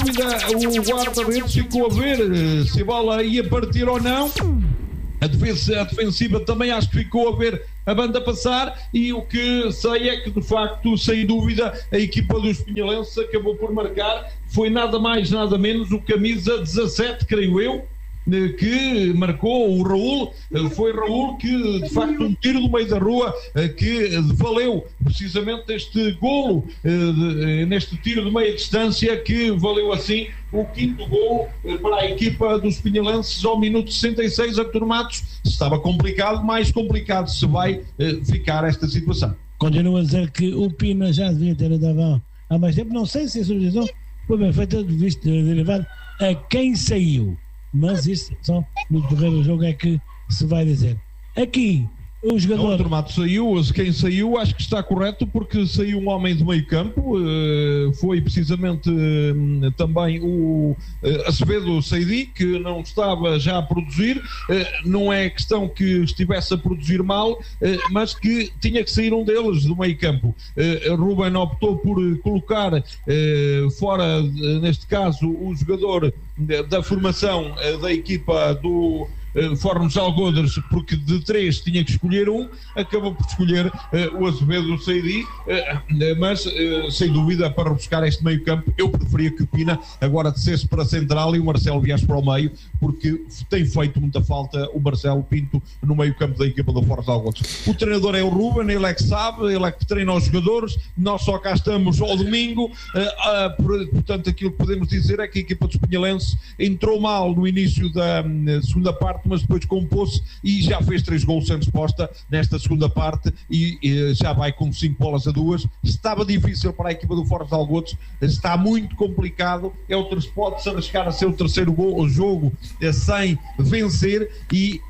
o guarda-redes ficou a ver se a bola ia partir ou não. A defensiva também acho que ficou a ver a banda passar, e o que sei é que de facto, sem dúvida, a equipa dos pinhalenses acabou por marcar. Foi nada mais nada menos o camisa 17, creio eu, que marcou o Raul. Foi Raul que de facto um tiro do meio da rua que valeu precisamente este golo, neste tiro de meia distância, que valeu assim o quinto golo para a equipa dos pinhalenses ao minuto 66. Artur Matos, estava complicado, mais complicado se vai ficar esta situação. Continua a dizer que o Pina já devia ter andado há mais tempo. Não sei se a substituição foi bem feita, visto derivado a quem saiu, mas isso só no decorrer do jogo é que se vai dizer. Aqui o jogador... O Mato saiu, quem saiu acho que está correto, porque saiu um homem do meio campo, foi precisamente também o Acevedo Seidi, que não estava já a produzir. Não é questão que estivesse a produzir mal, mas que tinha que sair um deles do meio campo. Ruben optou por colocar fora, neste caso, o jogador da formação da equipa do Fórum Algodres, porque de 3 tinha que escolher um, acabou por escolher o Azevedo Seidi, mas sem dúvida para buscar este meio campo eu preferia que o Pina agora descesse para a central e o Marcelo viesse para o meio, porque tem feito muita falta o Marcelo Pinto no meio campo da equipa do Fórum Algodres. O treinador é o Ruben, ele é que sabe, ele é que treina os jogadores, nós só cá estamos ao domingo. Portanto, aquilo que podemos dizer é que a equipa dos pinhalenses entrou mal no início da segunda parte, mas depois compôs-se e já fez 3 gols sem resposta nesta segunda parte, e já vai com 5-2. Estava difícil para a equipa do Fórum Algodres, está muito complicado, pode-se arriscar a ser o terceiro jogo sem vencer, e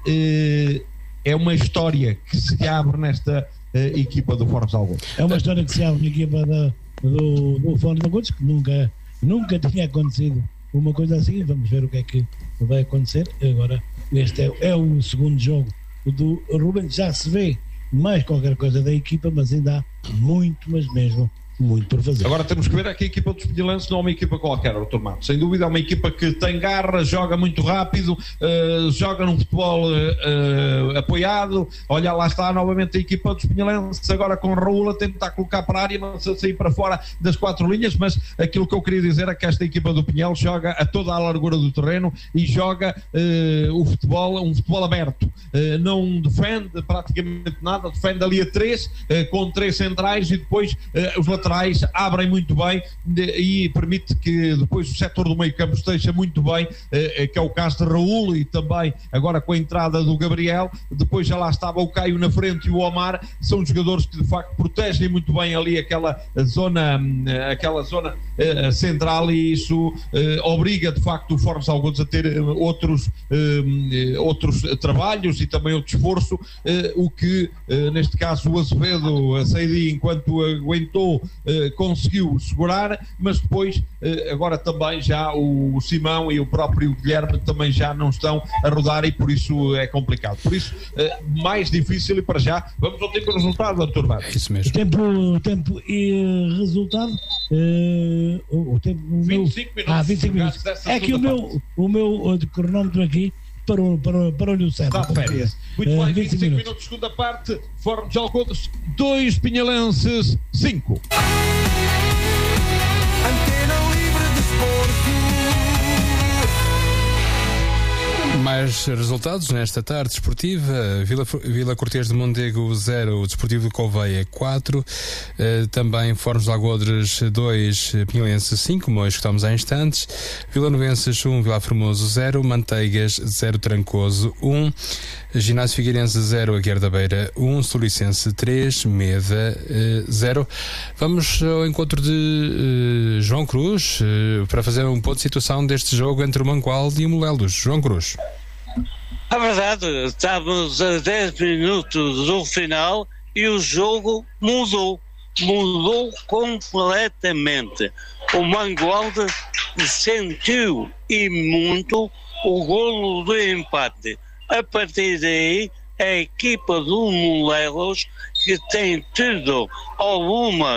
é uma história que se abre nesta equipa do Fórum Algodres. É uma história que se abre na equipa do Fórum Algodres, que nunca tinha acontecido uma coisa assim. Vamos ver o que é que vai acontecer agora. Este é o segundo jogo do Ruben. Já se vê mais qualquer coisa da equipa, mas ainda há muito, mas mesmo muito por fazer. Agora temos que ver que a equipa dos pinhalenses não é uma equipa qualquer, Artur Matos. Sem dúvida é uma equipa que tem garra, joga muito rápido, joga num futebol apoiado. Olha, lá está novamente a equipa dos pinhalenses, agora com Raul a tentar colocar para a área, mas a sair para fora das 4 linhas. Mas aquilo que eu queria dizer é que esta equipa do Pinhel joga a toda a largura do terreno e joga um futebol aberto. Não defende praticamente nada, defende ali a 3, com 3 centrais, e depois os laterais abrem muito bem e permite que depois o setor do meio campo esteja muito bem, que é o caso de Raul, e também agora com a entrada do Gabriel. Depois já lá estava o Caio na frente e o Omar. São jogadores que de facto protegem muito bem ali aquela zona central, e isso obriga de facto o Fórum Algodres a ter outros trabalhos e também outro esforço, o que neste caso o Azevedo Seidi, enquanto aguentou, conseguiu segurar, mas depois agora também já o Simão e o próprio Guilherme também já não estão a rodar, e por isso é complicado. Por isso mais difícil, e para já vamos ao tempo e resultado, Artur Matos. É isso mesmo. Tempo e resultado. O tempo, 25 minutos. 25 minutos. É que o meu cronómetro aqui parou-lhe o certo. Está férias. Muito bem, 25 minutos, segunda parte. Fórum de Algodres 2, Pinhalenses 5. Antena Livre Desporto. Mais resultados nesta tarde esportiva. Vila Cortês de Mondego 0, Desportivo de Coveia 4, também Fórum de Algodres 2, Pinhalense 5, como hoje estamos há instantes, Vila Novenses 1, Vila Formoso 0, Manteigas 0, Trancoso 1, Ginásio Figueirense 0, Aguiar da Beira 1, Solicense 3, Meda 0. Vamos ao encontro de João Cruz para fazer um ponto de situação deste jogo entre o Mangualde e o Molelos. João Cruz. A verdade, estamos a 10 minutos do final e o jogo mudou completamente. O Mangualde sentiu e muito o golo do empate. A partir daí, a equipa do Molelos, que tem tido algumas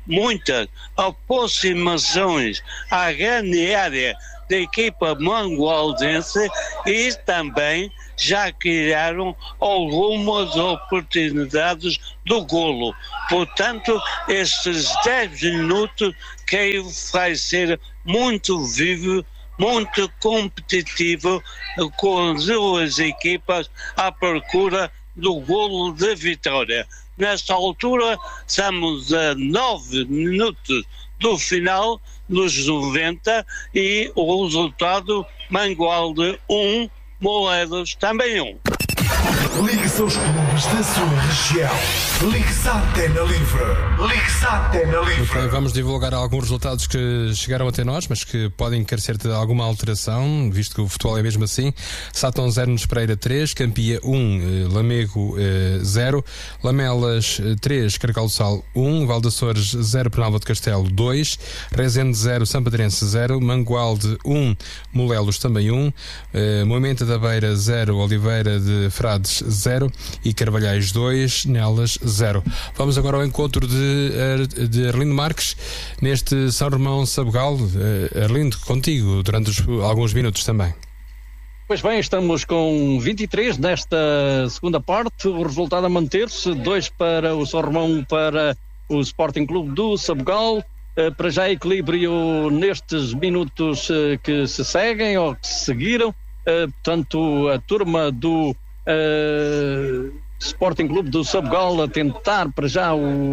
muitas aproximações à grande área da equipa mangualdense e também já criaram algumas oportunidades do golo. Portanto, estes 10 minutos creio que vai ser muito vivo, muito competitivo, com as duas equipas à procura do golo de vitória. Nesta altura, estamos a 9 minutos do final dos 90 e o resultado: Mangualde 1, Moedas também 1. Ligue seus clubes da sua região. Ligue-se à Antena Livre. Ligue-se à Antena Livre. Vamos divulgar alguns resultados que chegaram até nós, mas que podem carecer de alguma alteração, visto que o futebol é mesmo assim. Sátão 0, Nunes Pereira 3, Campia 1, Lamego 0, Lamelas 3, Carcal do Sal 1, Valdeçores 0, Penalva de Castelo 2, Rezende 0, Sampadense 0, Mangualde 1, Molelos também 1, Moimenta da Beira 0, Oliveira de Frades 0 e Carvalhais 2, Nelas 0. Vamos agora ao encontro de Arlindo Marques neste São Romão-Sabugal. Arlindo, contigo durante alguns minutos também. Pois bem, estamos com 23 nesta segunda parte, o resultado a manter-se, 2 para o São Romão, 1 para o Sporting Clube do Sabugal. Para já equilíbrio nestes minutos que se seguem ou que se seguiram. Portanto, a turma do Sporting Clube do Sabugal a tentar para já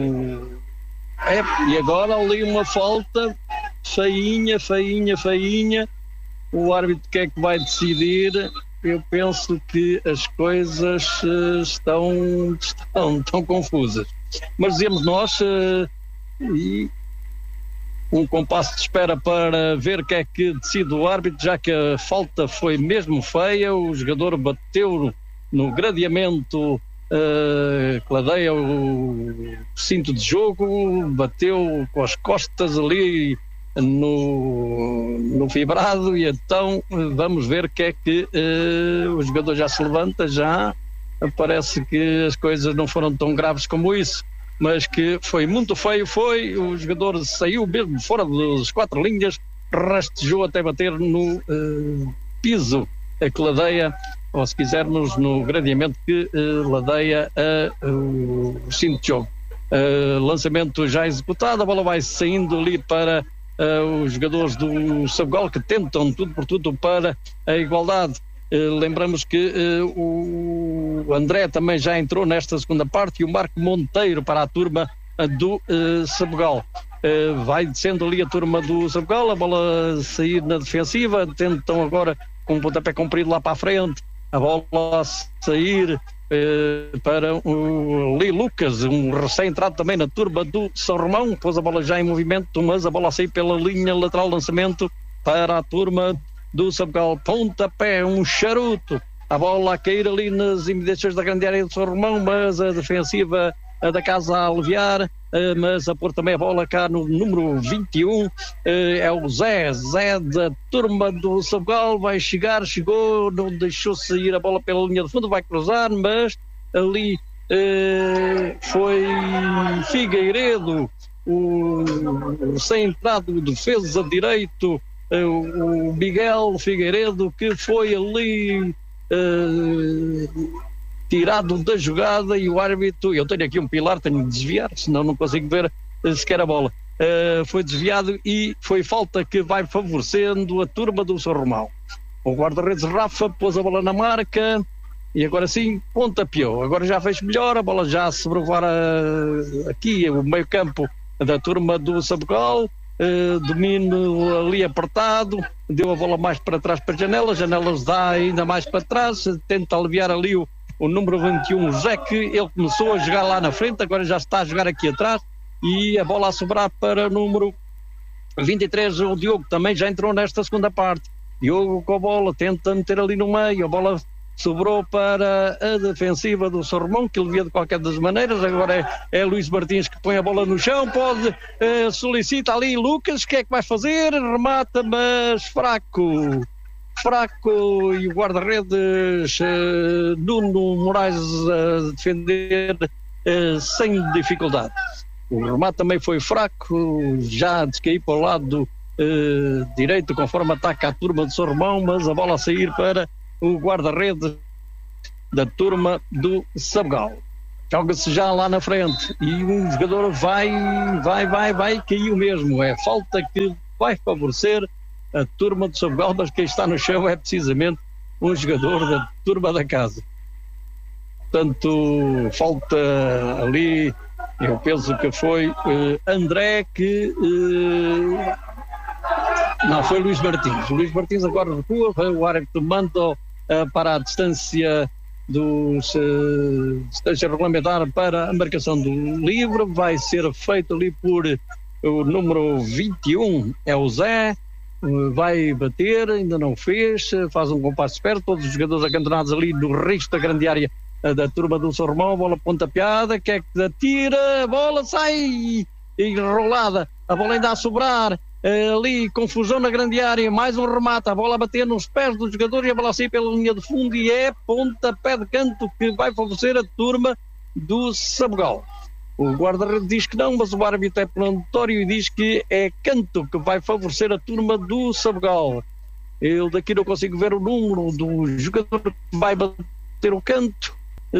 e agora ali uma falta feinha. O árbitro que é que vai decidir? Eu penso que as coisas estão confusas. Mas dizemos nós e um compasso de espera para ver o que é que decide o árbitro, já que a falta foi mesmo feia. O jogador bateu no gradeamento que ladeia o cinto de jogo, bateu com as costas ali no fibrado, e então vamos ver o que é que o jogador já se levanta, já parece que as coisas não foram tão graves como isso, mas que foi muito feio, o jogador saiu mesmo fora das 4 linhas, rastejou até bater no piso que ladeia, ou se quisermos no gradeamento que ladeia o cinto de jogo. Lançamento já executado, a bola vai saindo ali para os jogadores do Sabugal, que tentam tudo por tudo para a igualdade. Lembramos que o André também já entrou nesta segunda parte, e o Marco Monteiro para a turma do Sabugal. Vai descendo ali a turma do Sabugal, a bola sair na defensiva, tentam agora com um pontapé comprido lá para a frente, a bola sair para o Lee Lucas, um recém-entrado também na turma do São Romão, pôs a bola já em movimento, mas a bola sair pela linha lateral, lançamento para a turma do Sabugal, pontapé, um charuto, a bola a cair ali nas imediações da grande área do São Romão, mas a defensiva da casa a aliviar, mas a pôr também a bola cá no número 21, é o Zé da turma do Sabugal, chegou, não deixou sair a bola pela linha de fundo, vai cruzar, mas ali foi Figueiredo, o recém-entrado defesa direito, o Miguel Figueiredo, que foi ali tirado da jogada, e o árbitro, eu tenho aqui um pilar, tenho de desviar, senão não consigo ver sequer a bola, foi desviado e foi falta que vai favorecendo a turma do São Romão. O guarda-redes Rafa pôs a bola na marca e agora sim pontapeou, agora já fez melhor, a bola já se sobrevoar aqui o meio campo da turma do Sabugal, domínio ali apertado, deu a bola mais para trás para Janelas dá ainda mais para trás, tenta aliviar ali o número 21, José, que ele começou a jogar lá na frente, agora já está a jogar aqui atrás, e a bola a sobrar para o número 23, o Diogo também já entrou nesta segunda parte. Diogo com a bola, tenta meter ali no meio, a bola sobrou para a defensiva do São Romão, que ele via de qualquer das maneiras. Agora é Luís Martins que põe a bola no chão, solicita ali Lucas, o que é que vai fazer? Remata, mas fraco, e o guarda-redes Nuno Moraes a defender sem dificuldade. O remate também foi fraco, já descaí para o lado do direito, conforme ataca a turma de São Romão, mas a bola a sair para o guarda-redes da turma do Sabugal. Joga-se já lá na frente e um jogador vai, caiu mesmo. É falta que vai favorecer a turma do Sabugal, mas quem está no chão é precisamente um jogador da turma da casa. Portanto, falta ali, eu penso que foi André que... não, foi Luís Martins. O Luís Martins agora recua, o árbitro manda para a distância distância regulamentar para a marcação do livre. Vai ser feito ali por o número 21, é o Zé. Vai bater, ainda não fez, faz um compasso esperto, todos os jogadores acantonados ali no risco da grande área da turma do São Romão, bola pontapeada, que é que atira, a bola sai enrolada, a bola ainda a sobrar, ali confusão na grande área, mais um remate, a bola a bater nos pés do jogador e a bola a sair pela linha de fundo e é pontapé de canto que vai favorecer a turma do Sabugal. O guarda-redes diz que não, mas o árbitro é peremptório e diz que é canto que vai favorecer a turma do Sabugal. Eu daqui não consigo ver o número do jogador que vai bater o canto.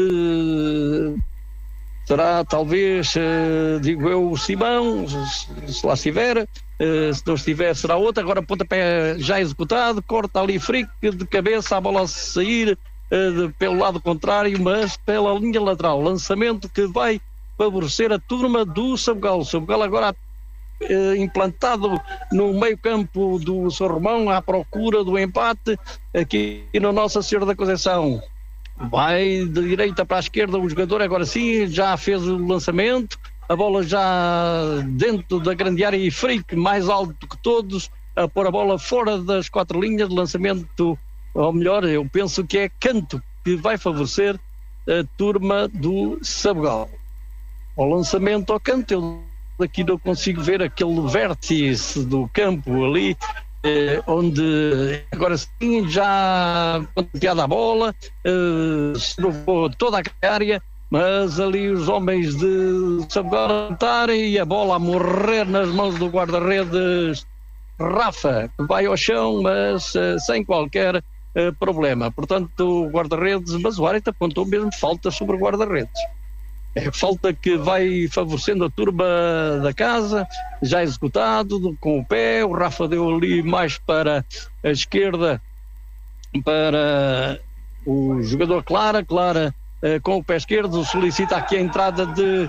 Será talvez, digo eu, o Simão, se lá estiver. Se não estiver, será outro. Agora pontapé já executado, corta ali Frick de cabeça, a bola a sair pelo lado contrário, mas pela linha lateral. Lançamento que vai favorecer a turma do Sabugal. O Sabugal agora implantado no meio campo do São Romão, à procura do empate aqui no Nossa Senhora da Conceição. Vai de direita para a esquerda o jogador, agora sim, já fez o lançamento, a bola já dentro da grande área e Frick mais alto que todos, a pôr a bola fora das 4 linhas de lançamento, ou melhor, eu penso que é canto que vai favorecer a turma do Sabugal. Ao lançamento ao canto, eu daqui não consigo ver aquele vértice do campo ali, onde agora sim já ponteada a bola, se provou toda a área, mas ali os homens de Sabugal tentarem e a bola a morrer nas mãos do guarda-redes Rafa, que vai ao chão, mas sem qualquer problema. Portanto, o guarda-redes, mas o árbitro apontou mesmo falta sobre o guarda-redes. É falta que vai favorecendo a turma da casa, já executado com o pé. O Rafa deu ali mais para a esquerda para o jogador Clara com o pé esquerdo, solicita aqui a entrada de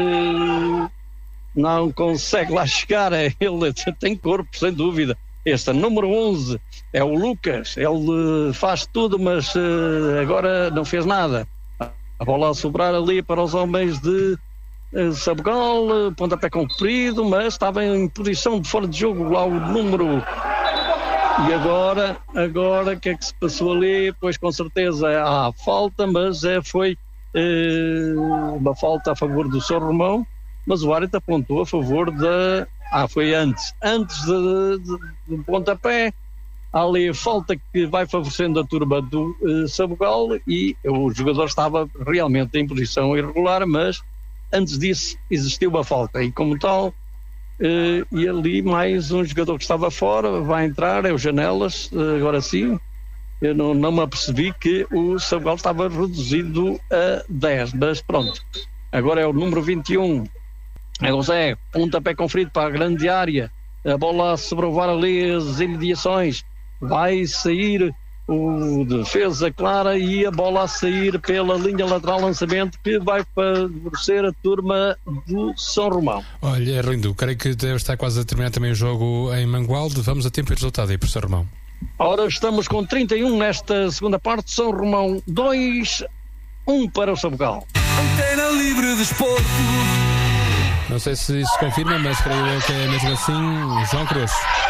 não consegue lá chegar, ele tem corpo sem dúvida. Este número 11 é o Lucas, ele faz tudo, mas agora não fez nada. A bola a sobrar ali para os homens de Sabugal, pontapé comprido, mas estava em posição de fora de jogo lá o número. E agora o que é que se passou ali? Pois com certeza há falta, mas foi uma falta a favor do São Romão, mas o árbitro apontou a favor da... foi antes do pontapé. Há ali a falta que vai favorecendo a turma do Sabugal e o jogador estava realmente em posição irregular, mas antes disso existiu uma falta e como tal, e ali mais um jogador que estava fora vai entrar, é o Janelas, agora sim. Eu não me apercebi que o Sabugal estava reduzido a 10, mas pronto, agora é o número 21, é o Zé, pontapé conferido para a grande área, a bola a sobrevoar ali as imediações. Vai sair o defesa Clara e a bola a sair pela linha lateral, lançamento que vai favorecer a turma do São Romão. Olha, Rindo, creio que deve estar quase a terminar também o jogo em Mangualde. Vamos a tempo e resultado aí, professor Romão. Ora, estamos com 31 nesta segunda parte. São Romão 2, 1 para o Sabugal. Antena Livre Desporto. Não sei se isso confirma, mas creio que é mesmo assim. João Cruz.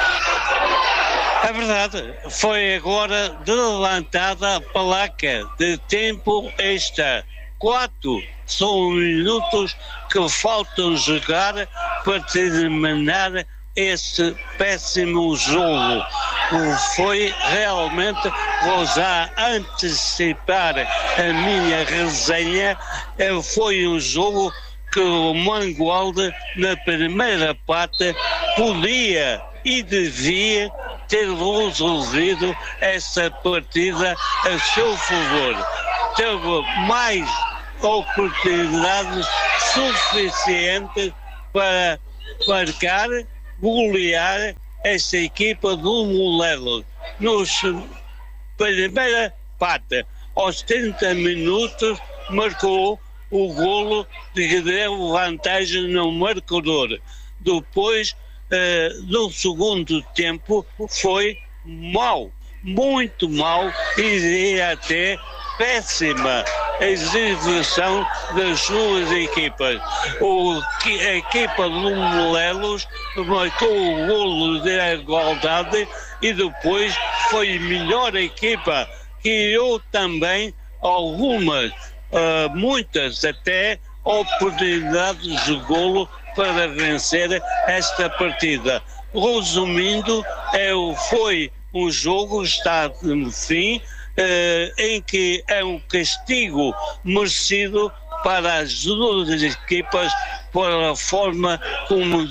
É verdade, foi agora levantada a placa de tempo extra. 4 são minutos que faltam jogar para terminar esse péssimo jogo. Foi realmente, vou já antecipar a minha resenha, foi um jogo que o Mangualde, na primeira parte, podia e devia ter resolvido essa partida a seu favor. Teve mais oportunidades suficientes para marcar, golear essa equipa do Molelos. Nos primeira parte, aos 30 minutos, marcou o golo que deu vantagem no marcador. Depois, no segundo tempo, foi mau, muito mau, e diria até péssima exibição das suas equipas. A equipa do Molelos marcou o golo de igualdade e depois foi a melhor equipa, criou também algumas, muitas até, oportunidades de golo para vencer esta partida. Resumindo, foi um jogo, está no fim, em que é um castigo merecido para as duas equipas pela forma como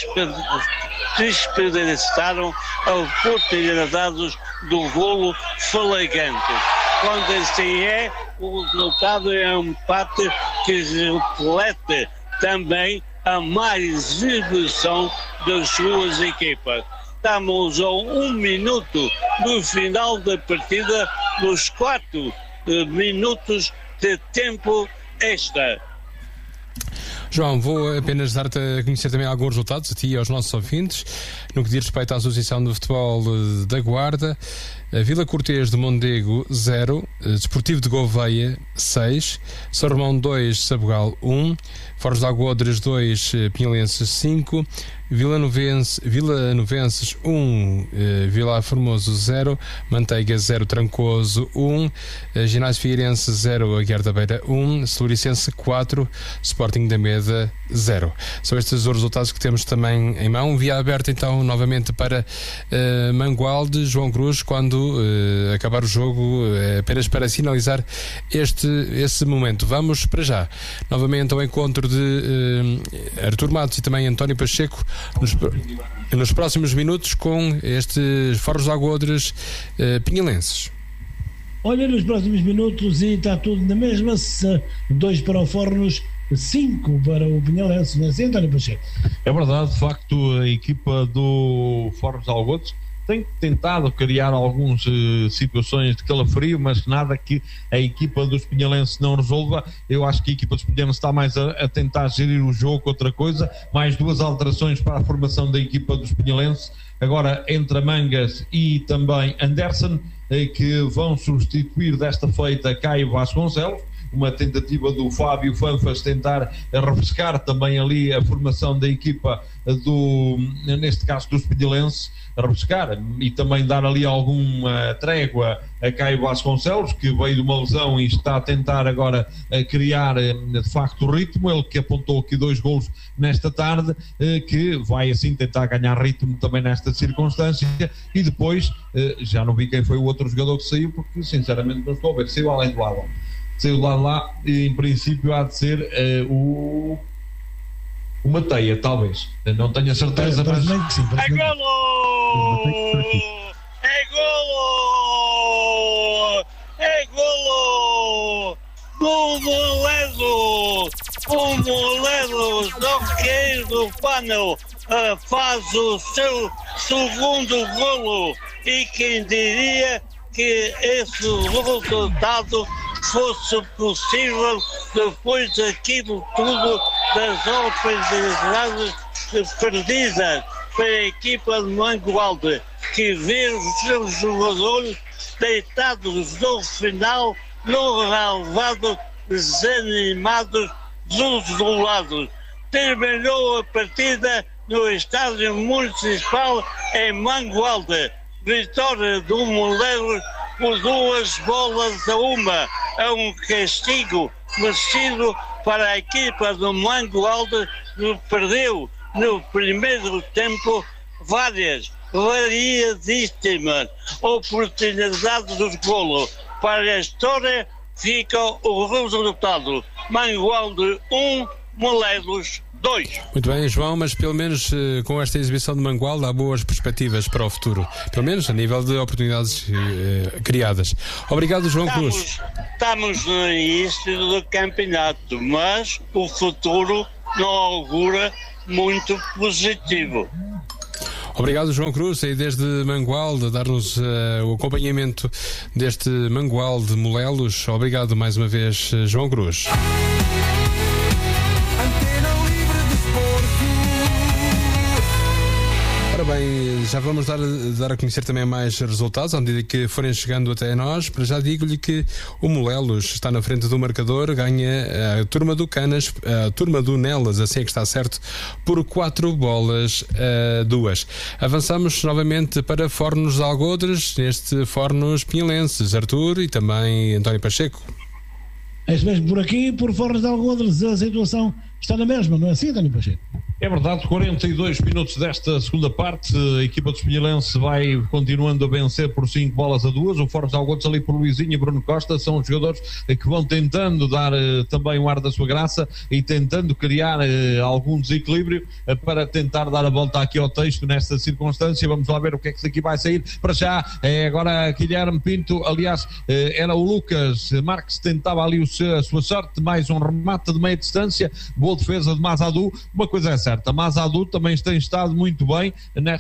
desperdiçaram oportunidades do golo flagrante. Quando assim é, o resultado é um empate que reflete também a má exibição das suas equipas. Estamos a 1 minuto do final da partida, nos 4 minutos de tempo extra. João, vou apenas dar-te a conhecer também alguns resultados, a ti e aos nossos ouvintes, no que diz respeito à Associação de Futebol da Guarda. Vila Cortês de Mondego 0, Desportivo de Gouveia 6, São Romão 2, Sabugal 1, Foros de Algodres 2, Pinhalenses 5, Vila Novenses 1, Vila Formoso 0, Manteiga 0, Trancoso 1, Ginásio Figueirense 0, Aguiar da Beira 1, Celuricense 4, Sporting da Meda 0. São estes os resultados que temos também em mão. Via aberta então novamente para Mangualde, João Cruz, quando acabar o jogo, apenas para sinalizar esse momento. Vamos para já novamente ao encontro de Artur Matos e também António Pacheco nos próximos minutos com estes Foros de Algodres pinhalenses. Olha, nos próximos minutos, e está tudo na mesma, 2 para o Fornos, 5 para o Pinhalense, não é assim, António Pacheco? É verdade, de facto, a equipa do Foros de Algodres tem tentado criar algumas situações de calafrio, mas nada que a equipa dos pinhalenses não resolva. Eu acho que a equipa dos pinhalenses está mais a tentar gerir o jogo que outra coisa. Mais 2 alterações para a formação da equipa dos pinhalenses, agora entre Mangas e também Anderson, que vão substituir desta feita Caio Vasconcelos. Uma tentativa do Fábio Fanfas tentar refrescar também ali a formação da equipa neste caso dos pinhalenses, refrescar e também dar ali alguma trégua a Caio Vasconcelos, que veio de uma lesão e está a tentar agora criar de facto ritmo. Ele que apontou aqui 2 golos nesta tarde, que vai assim tentar ganhar ritmo também nesta circunstância. E depois já não vi quem foi o outro jogador que saiu, porque sinceramente não estou a ver, saiu além do Alan. Saiu lá, e em princípio há de ser o Mateia, talvez. Não tenho a certeza, mas... É golo! É golo! É golo! O Molelos, não quer do pano, faz o seu segundo golo. E quem diria que esse resultado fosse possível depois daquilo tudo, das oportunidades perdidas para a equipa de Mangualde, que vê os seus jogadores deitados no final, no relevado, desanimados, desolados. Terminou a partida no estádio municipal em Mangualde. Vitória do Molelos por 2-1. É um castigo merecido para a equipa do Mangualde, que perdeu no primeiro tempo variadíssimas oportunidades de golo. Para a história fica o resultado: Mangualde 1, Molelos 2. Muito bem, João, mas pelo menos com esta exibição de Mangualde há boas perspectivas para o futuro, pelo menos a nível de oportunidades criadas. Obrigado, João Cruz. Estamos no início do campeonato, mas o futuro não augura muito positivo. Obrigado, João Cruz, aí desde Mangualde, a dar-nos o acompanhamento deste Mangualde Molelos. Obrigado mais uma vez, João Cruz. Ora bem, já vamos dar a conhecer também mais resultados à medida que forem chegando até nós. Para já digo-lhe que o Molelos está na frente do marcador, ganha a turma do Canas, a turma do Nelas, assim é que está certo, por 4-2. Avançamos novamente para Fornos de Algodres, neste Fornos Pinhelenses, Artur e também António Pacheco. É isso mesmo, por aqui, por Fornos de Algodres, a situação está na mesma, não é assim, António Pacheco? É verdade, 42 minutos desta segunda parte, a equipa dos Pinhelenses vai continuando a vencer por 5-2. O Fornos de Algodres ali por Luizinho e Bruno Costa são os jogadores que vão tentando dar também o ar da sua graça e tentando criar algum desequilíbrio para tentar dar a volta aqui ao texto nesta circunstância. Vamos lá ver o que é que daqui vai sair. Para já, agora Guilherme Pinto, aliás, era o Lucas Marques que tentava ali a sua sorte, mais um remate de meia distância, boa defesa de Mazadou. Uma coisa é certa, Mazadou também tem estado muito bem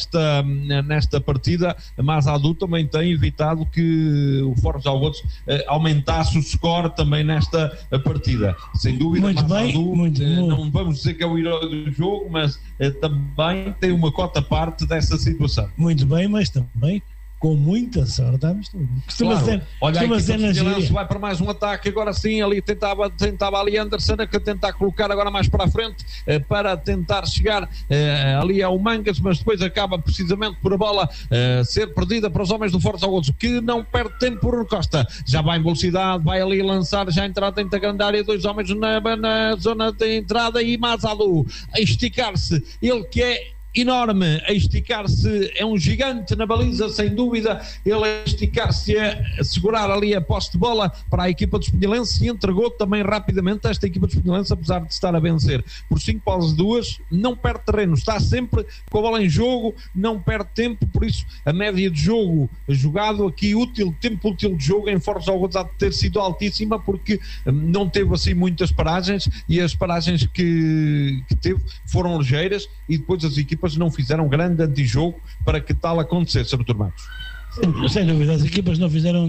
nesta partida. Mazadou também tem evitado que o Fornos de Algodres aumentasse o score também nesta partida, sem dúvida. Muito Mazadou, bem, não vamos dizer que é o herói do jogo, mas também tem uma cota parte dessa situação. Muito bem, mas também com muita sorte, claro. Olha, a equipa do Pinhelense vai para mais um ataque, agora sim, ali tentava ali Anderson, que tentar colocar agora mais para a frente, para tentar chegar ali ao Mangas, mas depois acaba precisamente por a bola ser perdida para os homens do Fornos de Algodres, que não perde tempo por Costa, já vai em velocidade, vai ali lançar, já entrada dentro da grande área, dois homens na zona de entrada e Mazadou a esticar-se, ele que é enorme, a esticar-se, é um gigante na baliza, sem dúvida, ele a esticar-se, a segurar ali a posse de bola para a equipa dos Pinhelenses e entregou também rapidamente esta equipa dos Pinhelenses, apesar de estar a vencer por 5-2, não perde terreno, está sempre com a bola em jogo, não perde tempo, por isso a média de jogo jogado aqui, tempo útil de jogo em Fornos de Algodres há de ter sido altíssima, porque não teve assim muitas paragens, e as paragens que teve foram ligeiras, e depois as equipas não fizeram grande antijogo para que tal acontecesse, Artur Matos. Sem dúvida, as equipas não fizeram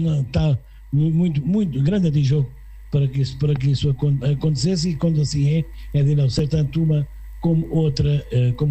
muito grande antijogo para que isso acontecesse, e quando assim é de não ser tanto uma como outra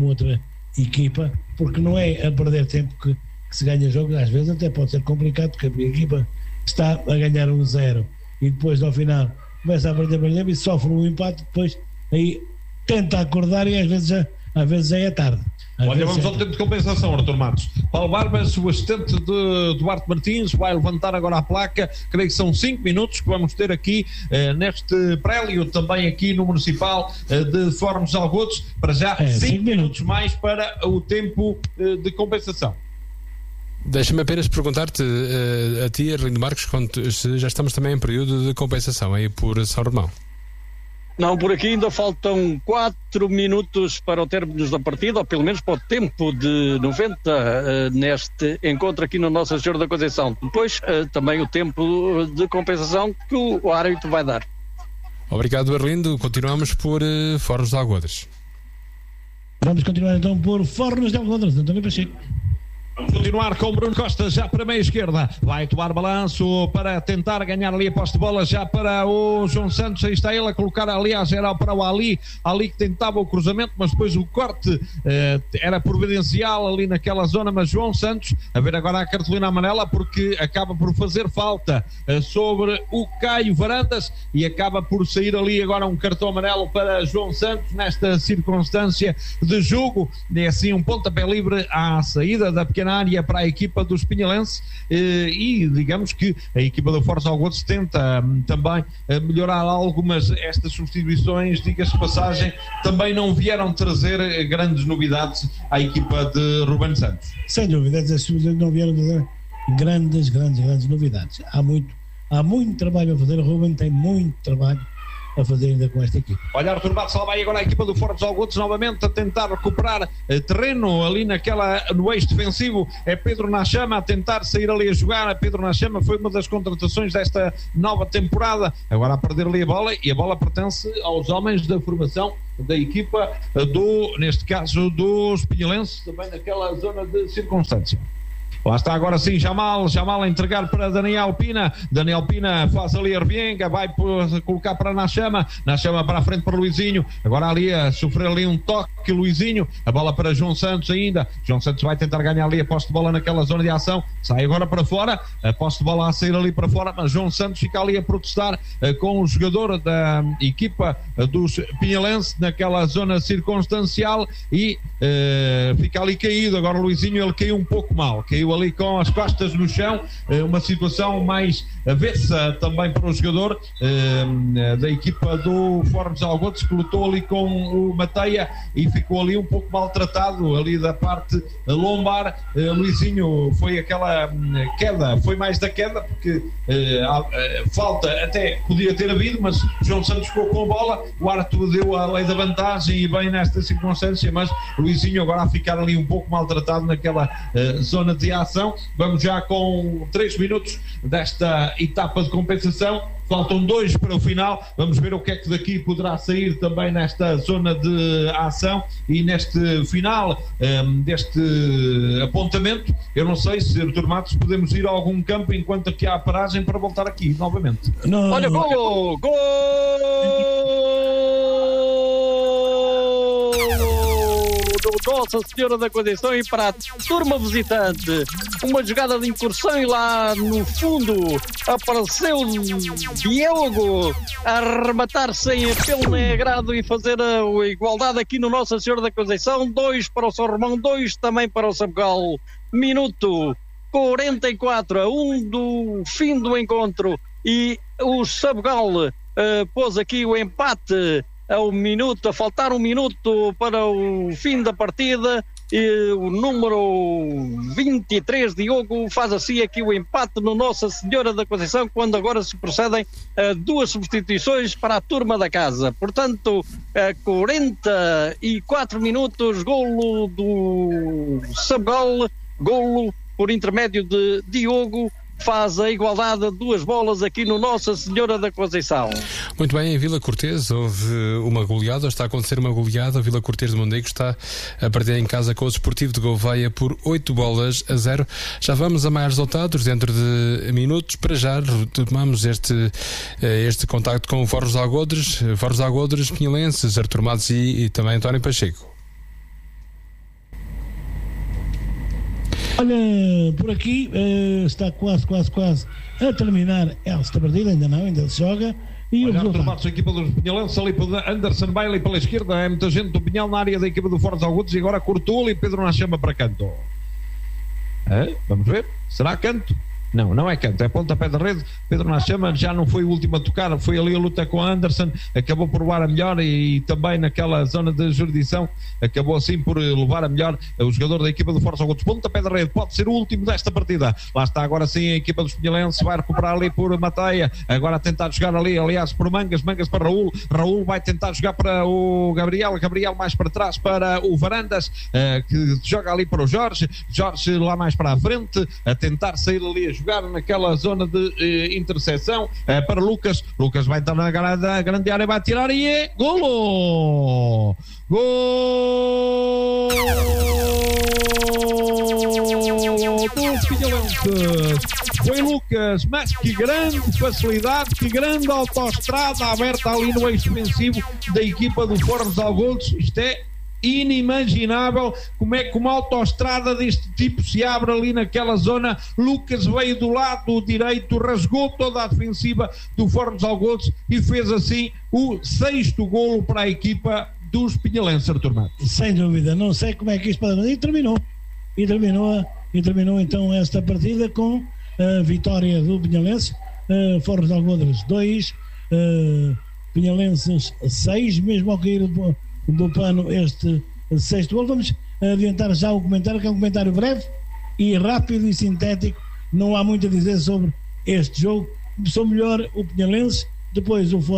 equipa, porque não é a perder tempo que se ganha jogo, às vezes até pode ser complicado, porque a equipa está a ganhar 1-0 e depois ao final começa a perder e sofre um empate, depois aí tenta acordar e às vezes já é tarde. Olha, vamos ao tempo de compensação, Artur Matos. Paulo Barbas, o assistente de Duarte Martins, vai levantar agora a placa. Creio que são 5 minutos que vamos ter aqui neste prélio, também aqui no Municipal de Fornos de Algodres. Para já, 5 minutos mais para o tempo de compensação. Deixa-me apenas perguntar-te a ti, Arlindo Marques, se já estamos também em período de compensação aí por São Romão. Não, por aqui ainda faltam 4 minutos para o término da partida, ou pelo menos para o tempo de 90 neste encontro aqui no Nossa Senhora da Conceição. Depois também o tempo de compensação que o árbitro vai dar. Obrigado, Arlindo. Continuamos por Fornos de Algodres. Vamos continuar então por Fornos de Algodres, António Pacheco. Vamos continuar com o Bruno Costa já para a meia esquerda, vai tomar balanço para tentar ganhar ali a posse de bola, já para o João Santos, aí está ele a colocar ali a geral para o Ali que tentava o cruzamento, mas depois o corte era providencial ali naquela zona, mas João Santos, a ver agora a cartolina amarela, porque acaba por fazer falta sobre o Caio Varandas e acaba por sair ali agora um cartão amarelo para João Santos nesta circunstância de jogo. É assim um pontapé livre à saída da pequena área para a equipa dos Pinhelenses e digamos que a equipa do Fornos de Algodres tenta também melhorar algo, mas estas substituições, diga-se de passagem, também não vieram trazer grandes novidades à equipa de Ruben Santos. Sem dúvida, as substituições não vieram trazer grandes novidades. Há muito trabalho a fazer, o Ruben tem muito trabalho a fazer ainda com esta equipe. Olha, Artur Matos, lá vai agora a equipa do Fortes Algodos novamente a tentar recuperar terreno ali no eixo defensivo. É Pedro Nachama a tentar sair ali a jogar. Pedro Nachama foi uma das contratações desta nova temporada, agora a perder ali a bola, e a bola pertence aos homens da formação da equipa neste caso dos pinhelenses, também naquela zona de circunstância. Lá está agora sim Jamal a entregar para Daniel Pina faz ali a rebenga, vai colocar para Nachama para a frente para Luizinho, agora ali a sofrer ali um toque, Luizinho, a bola para João Santos ainda, João Santos vai tentar ganhar ali a posse de bola naquela zona de ação, sai agora para fora, a posse de bola a sair ali para fora, mas João Santos fica ali a protestar com o jogador da equipa dos pinhelenses naquela zona circunstancial e fica ali caído. Agora o Luizinho, ele caiu um pouco mal, caiu ali com as costas no chão, uma situação mais avessa também para o jogador da equipa do Fortes Algodos, que lutou ali com o Mateia e ficou ali um pouco maltratado ali da parte lombar. Luizinho, foi aquela queda, foi mais da queda, porque falta até podia ter havido, mas João Santos ficou com a bola, o árbitro deu a lei da vantagem e bem nesta circunstância, mas Luizinho agora a ficar ali um pouco maltratado naquela zona de ação. Vamos já com 3 minutos desta etapa de compensação, faltam 2 para o final, vamos ver o que é que daqui poderá sair também nesta zona de ação e neste final deste apontamento. Eu não sei se, Artur Matos, podemos ir a algum campo enquanto aqui há a paragem para voltar aqui novamente. Não. Olha, gol! Nossa Senhora da Conceição, e para a turma visitante, uma jogada de incursão e lá no fundo apareceu Diogo a arrematar sem apelo nem agrado e fazer a igualdade aqui no Nossa Senhora da Conceição. 2 para o São Romão, 2 também para o Sabugal. Minuto 44, a 1 do fim do encontro, e o Sabugal pôs aqui o empate a faltar 1 minuto para o fim da partida, e o número 23, Diogo, faz assim aqui o empate no Nossa Senhora da Conceição, quando agora se procedem a 2 substituições para a turma da casa. Portanto, 44 minutos, golo do Sabugal, golo por intermédio de Diogo, faz a igualdade a 2 bolas aqui no Nossa Senhora da Conceição. Muito bem, em Vila Cortês houve uma goleada, está a acontecer uma goleada. A Vila Cortês de Mondego está a perder em casa com o Desportivo de Gouveia por 8-0. Já vamos a mais resultados dentro de minutos. Para já retomamos este contacto com o Fortes Algodres, pinhelenses, Artur Matos e também António Pacheco. Olha, por aqui está quase a terminar esta partida, ainda se joga. E olha, Artur Matos, a equipa dos pinhelenses ali para Anderson, vai ali pela esquerda, é muita gente do Pinhal na área da equipa do Fortes Algodos, e agora cortou ali Pedro Nachama para canto. Vamos ver, será canto? Não é canto, é pontapé de rede. Pedro Nachama já não foi o último a tocar, foi ali a luta com a Anderson, acabou por levar a melhor, e também naquela zona de jurisdição acabou assim por levar a melhor o jogador da equipa do Fortes Algodos. Pontapé de rede, pode ser o último desta partida. Lá está agora sim a equipa dos pinhelenses, vai recuperar ali por Mateia, agora a tentar jogar ali, aliás, por Mangas para Raul vai tentar jogar para o Gabriel mais para trás para o Varandas, que joga ali para o Jorge lá mais para a frente, a tentar sair ali a jogar naquela zona de interseção, para Lucas vai entrar na grande área, vai tirar e é golo dos pinhelenses. Foi Lucas, mas que grande facilidade, que grande autoestrada aberta ali no eixo defensivo da equipa do Fortes Algodos. Isto é inimaginável como é que uma autoestrada deste tipo se abre ali naquela zona. Lucas veio do lado direito, rasgou toda a defensiva do Fortes Algodos e fez assim o 6º golo para a equipa dos pinhelenses, Artur Matos. Sem dúvida, não sei como é que isto pode fazer, e terminou então esta partida com a vitória do Pinhelense. Fortes Algodos 2, Pinhelenses 6, mesmo ao cair do pano este 6º gol. Vamos adiantar já o comentário, que é um comentário breve e rápido e sintético. Não há muito a dizer sobre este jogo. Começou melhor o Pinhelense, depois o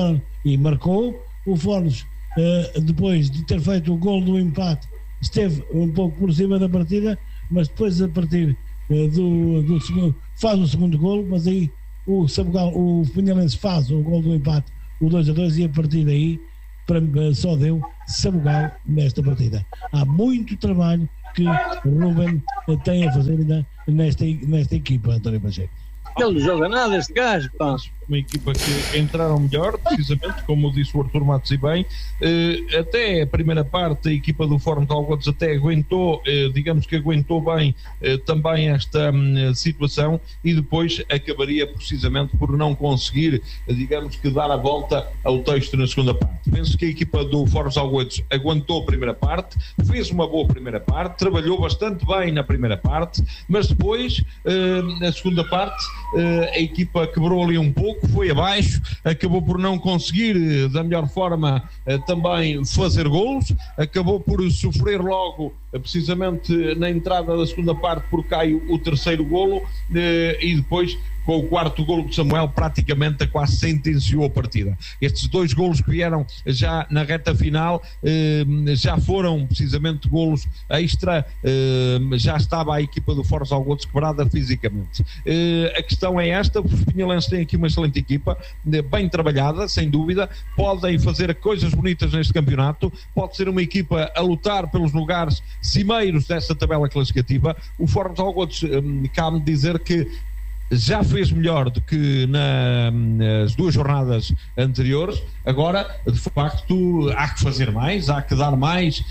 e marcou. O Fornos, depois de ter feito o gol do empate, esteve um pouco por cima da partida, mas depois a partir do segundo, faz o segundo gol, mas aí o Pinhalense faz o gol do empate, o 2-2, e a partir daí só deu Sabugal nesta partida. Há muito trabalho que Ruben tem a fazer ainda nesta equipa, António Pacheco. Ele não joga nada, este gajo, pá. Uma equipa que entraram melhor, precisamente, como disse o Artur Matos e bem. Até a primeira parte, a equipa do Fórum de Algodos até aguentou, digamos que aguentou bem também esta situação, e depois acabaria precisamente por não conseguir, digamos que, dar a volta ao texto na segunda parte. Penso que a equipa do Fórum de Algodos aguentou a primeira parte, fez uma boa primeira parte, trabalhou bastante bem na primeira parte, mas depois, na segunda parte, a equipa quebrou ali um pouco, foi abaixo, acabou por não conseguir da melhor forma também fazer golos, acabou por sofrer logo, precisamente na entrada da segunda parte, por cai o terceiro golo, e depois com o quarto golo de Samuel praticamente quase sentenciou a partida. Estes dois golos que vieram já na reta final já foram precisamente golos extra, já estava a equipa do Força Algodos quebrada fisicamente. A questão é esta: os pinhalenses têm aqui uma excelente equipa, bem trabalhada, sem dúvida, podem fazer coisas bonitas neste campeonato, pode ser uma equipa a lutar pelos lugares cimeiros desta tabela classificativa. O Força Algodos, cabe-me dizer que já fez melhor do que nas duas jornadas anteriores. Agora, de facto, há que fazer mais, há que dar mais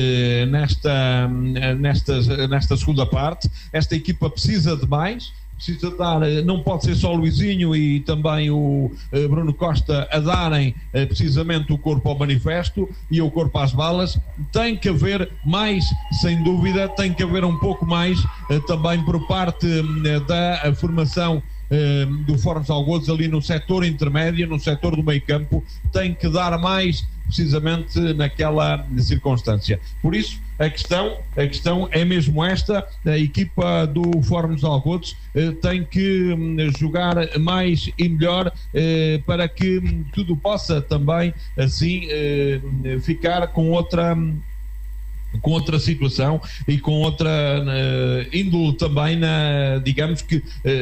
nesta segunda parte. Esta equipa precisa de mais, precisa dar, não pode ser só o Luizinho e também o Bruno Costa a darem precisamente o corpo ao manifesto e o corpo às balas. Tem que haver mais, sem dúvida, tem que haver um pouco mais também por parte da formação do Fórum de Algodos ali no setor intermédio, no setor do meio campo. Tem que dar mais precisamente naquela circunstância. Por isso, a questão é mesmo esta: a equipa do Fórum de Algodos tem que jogar mais e melhor para que tudo possa também assim ficar com outra situação e com outra índole também, digamos que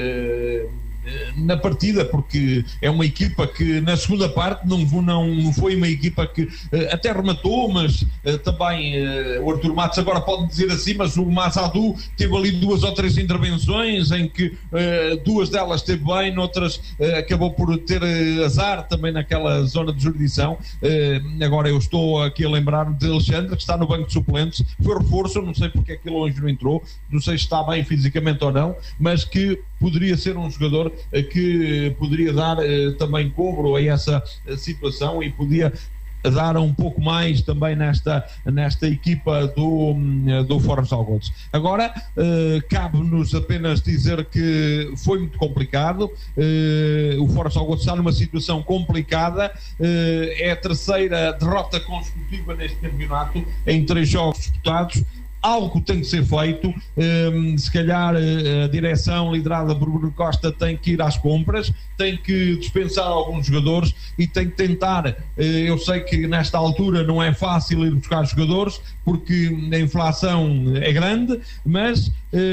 na partida, porque é uma equipa que na segunda parte não foi uma equipa que até rematou, mas também o Artur Matos agora pode dizer assim, mas o Mazadu teve ali 2 ou 3 intervenções em que 2 delas esteve bem, noutras acabou por ter azar também naquela zona de jurisdição. Agora eu estou aqui a lembrar-me de Alexandre, que está no banco de suplentes, foi reforço, não sei porque é que ele hoje não entrou, não sei se está bem fisicamente ou não, mas que poderia ser um jogador que poderia dar também cobro a essa situação e podia dar um pouco mais também nesta equipa do Fórum de Algodos. Agora, cabe-nos apenas dizer que foi muito complicado. O Fórum de Algodos está numa situação complicada. É a terceira derrota consecutiva neste campeonato em 3 jogos disputados. Algo tem que ser feito. Se calhar a direção liderada por Bruno Costa tem que ir às compras, tem que dispensar alguns jogadores e tem que tentar, eu sei que nesta altura não é fácil ir buscar jogadores porque a inflação é grande, mas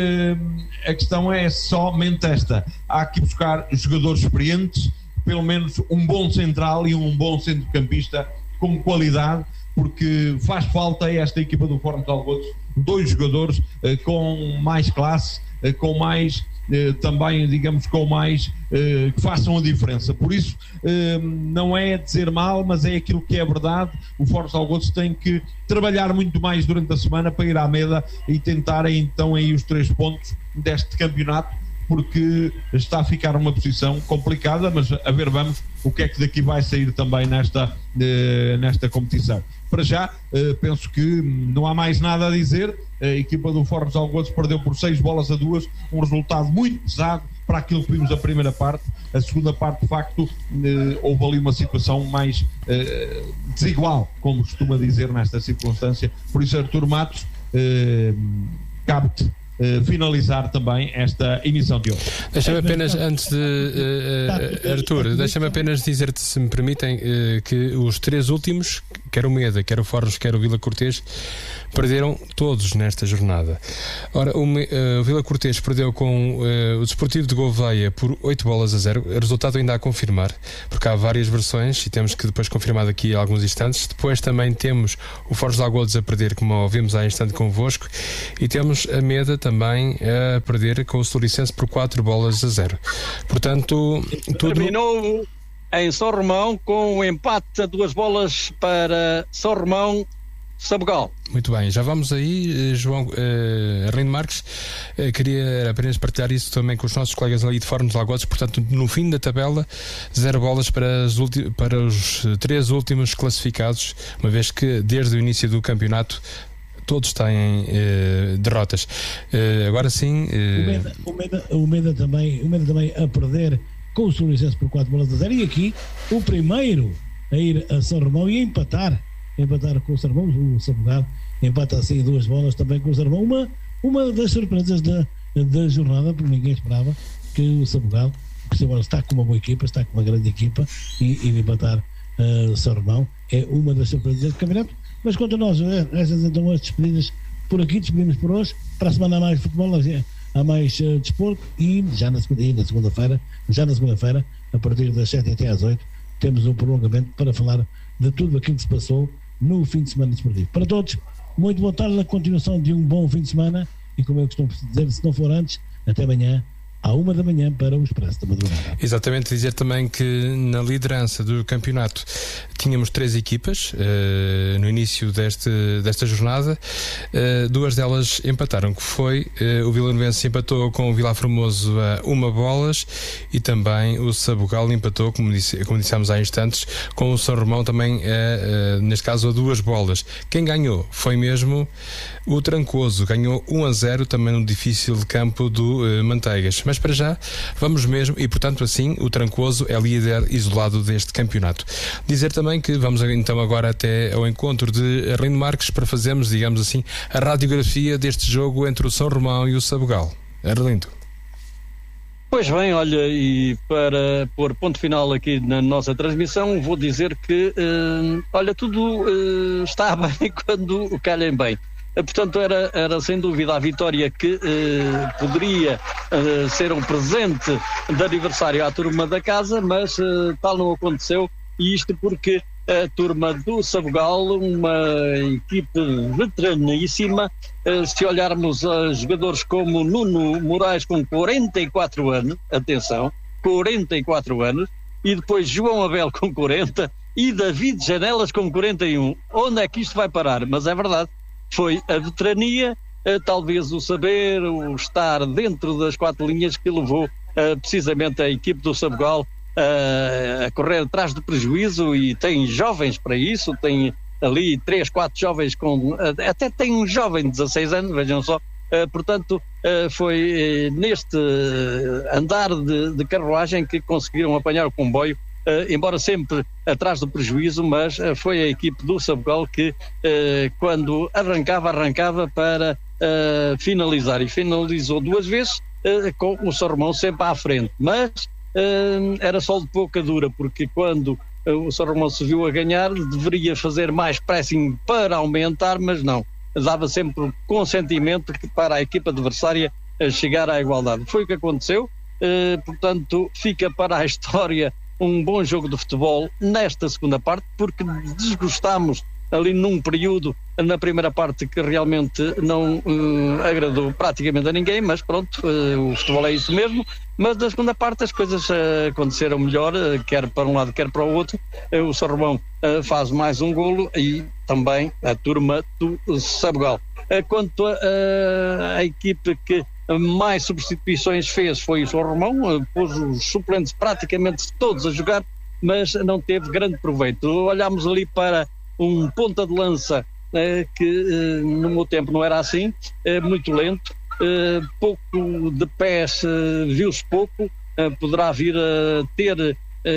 a questão é somente esta: há que buscar jogadores experientes, pelo menos um bom central e um bom centrocampista com qualidade, porque faz falta a esta equipa do Fórum de Algodos 2 jogadores com mais classe, com mais também, digamos, com mais que façam a diferença. Por isso, não é dizer mal, mas é aquilo que é verdade. O Fórum de Algodos tem que trabalhar muito mais durante a semana para ir à meta e tentar então aí os 3 pontos deste campeonato, porque está a ficar uma posição complicada, mas a ver, vamos o que é que daqui vai sair também nesta competição. Para já, penso que não há mais nada a dizer. A equipa do Fórum de Algodos perdeu por 6-2, um resultado muito pesado para aquilo que vimos a primeira parte. A segunda parte, de facto, houve ali uma situação mais desigual, como costuma dizer nesta circunstância. Por isso, Artur Matos, cabe-te finalizar também esta emissão de hoje. Deixa-me apenas, antes de Artur, deixa-me apenas dizer-te, se me permitem, que os 3 últimos, quer o Meda, quer o Fornos, quer o Vila Cortês, perderam todos nesta jornada. Ora, o Vila Cortês perdeu com o Desportivo de Gouveia por 8-0, resultado ainda a confirmar, porque há várias versões e temos que depois confirmar daqui a alguns instantes. Depois também temos o Fornos de Lagoas a perder, como ouvimos há instante convosco, e temos a Meda também a perder com o Storicense por 4-0. Portanto, tudo... Terminou em São Romão com um empate a 2 para São Romão, Sabugal. Muito bem, já vamos aí, João Arlindo Marques. Queria apenas partilhar isso também com os nossos colegas ali de Fornos de Lagoas. Portanto, no fim da tabela, 0 bolas para os 3 últimos classificados, uma vez que desde o início do campeonato todos têm derrotas. Agora sim, o Meda também a perder com o Storicense por 4-0, e aqui o primeiro a ir a São Romão e a empatar com o São Romão. O Sabugal empata assim 2 bolas também com o São Romão. Uma das surpresas da jornada, porque ninguém esperava que o Sabugal, que está com uma boa equipa, está com uma grande equipa, e empatar São Romão é uma das surpresas deste campeonato. Mas quanto a nós, essas então as despedidas por aqui, despedimos por hoje. Para a semana há mais futebol, há mais desporto, e já na segunda-feira, a partir das 7 até às 8, temos um prolongamento para falar de tudo aquilo que se passou no fim de semana desportivo. Para todos, muito boa tarde, na continuação de um bom fim de semana, e como eu costumo dizer, se não for antes, até amanhã à 1 da manhã para o Expresso da Madrugada. Exatamente, dizer também que na liderança do campeonato tínhamos 3 equipas no início desta jornada. 2 delas empataram, que foi o Vila Novense empatou com o Vila Formoso a 1 bolas, e também o Sabugal empatou, como dissemos há instantes, com o São Romão também neste caso a 2 bolas. Quem ganhou foi mesmo o Trancoso, ganhou 1-0 também no difícil campo do Manteigas. Mas para já vamos mesmo, e portanto assim o Trancoso é líder isolado deste campeonato. Dizer também que vamos então agora até ao encontro de Arlindo Marques para fazermos, digamos assim, a radiografia deste jogo entre o São Romão e o Sabugal. Arlindo. Pois bem, olha, e para pôr ponto final aqui na nossa transmissão, vou dizer que olha, tudo está bem quando calhem bem. Portanto, era sem dúvida a vitória que poderia ser um presente de aniversário à turma da casa, mas tal não aconteceu, e isto porque a turma do Sabugal, uma equipe veteraníssima, se olharmos a jogadores como Nuno Moraes com 44 anos, atenção, 44 anos, e depois João Abel com 40 e David Janelas com 41. Onde é que isto vai parar? Mas é verdade. Foi a veterania, talvez o saber, o estar dentro das 4 linhas que levou precisamente a equipe do Sabugal a correr atrás do prejuízo, e tem jovens para isso, tem ali 3, 4 jovens até tem um jovem de 16 anos, vejam só. Portanto, foi neste andar de carruagem que conseguiram apanhar o comboio, embora sempre atrás do prejuízo, mas foi a equipe do Sabugal que quando arrancava para finalizar, e finalizou 2 vezes, com o São Romão sempre à frente, mas era sol de pouca dura, porque quando o São Romão se viu a ganhar, deveria fazer mais pressing para aumentar, mas não, dava sempre consentimento para a equipa adversária chegar à igualdade. Foi o que aconteceu. Portanto, fica para a história um bom jogo de futebol nesta segunda parte, porque desgostámos ali num período na primeira parte que realmente não agradou praticamente a ninguém, mas pronto, o futebol é isso mesmo. Mas na segunda parte as coisas aconteceram melhor, quer para um lado quer para o outro. O São Romão faz mais um golo, e também a turma do Sabugal. Quanto a equipe que mais substituições fez foi o São Romão, pôs os suplentes praticamente todos a jogar, mas não teve grande proveito. Olhámos ali para um ponta de lança que no meu tempo não era assim, muito lento, pouco de pés, viu-se pouco, poderá vir a ter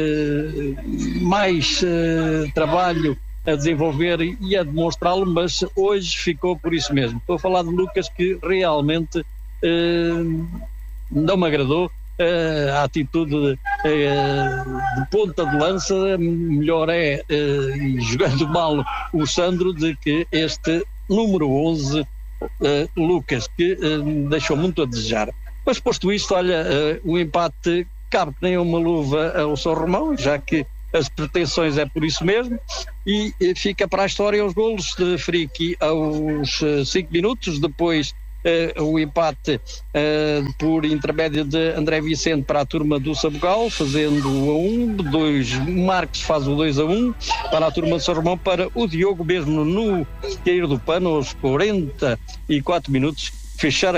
mais trabalho a desenvolver e a demonstrá-lo, mas hoje ficou por isso mesmo. Estou a falar de Lucas, que realmente não me agradou. A atitude de ponta de lança, melhor e jogando mal o Sandro, de que este número 11, Lucas, que deixou muito a desejar. Mas posto isto, olha, o empate cabe que nem uma luva ao São Romão, já que as pretensões é por isso mesmo, e fica para a história os golos de Friki aos 5 minutos, depois o empate por intermédio de André Vicente para a turma do Sabugal, fazendo o 1-1, Marcos faz o 2-1 para a turma de São Romão, para o Diogo mesmo no cair do pano aos 44 minutos, fechar